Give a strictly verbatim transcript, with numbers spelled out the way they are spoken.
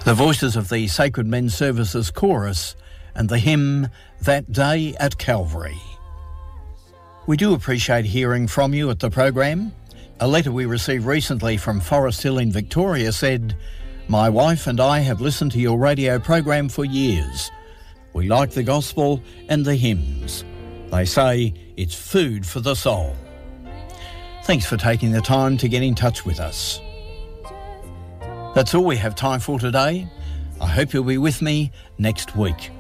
The voices of the Sacred Men's Services Chorus and the hymn That Day at Calvary. We do appreciate hearing from you at the program. A letter we received recently from Forest Hill in Victoria said, "My wife and I have listened to your radio program for years. We like the gospel and the hymns. They say it's food for the soul." Thanks for taking the time to get in touch with us. That's all we have time for today. I hope you'll be with me next week.